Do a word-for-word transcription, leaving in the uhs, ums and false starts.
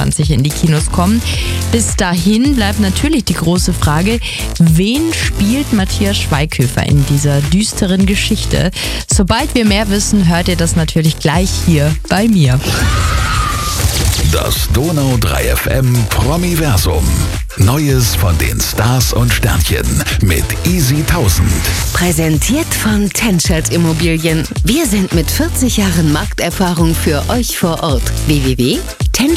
zweiundzwanzig in die Kinos kommen. Bis dahin bleibt natürlich die große Frage, wen spielt Matthias Schweighöfer in dieser düsteren Geschichte? Sobald wir mehr wissen, hört ihr das natürlich gleich hier bei mir. Das Donau drei F M Promiversum. Neues von den Stars und Sternchen mit Easy tausend. Präsentiert von Tenschert Immobilien. Wir sind mit vierzig Jahren Markterfahrung für euch vor Ort. w w w punkt tenschert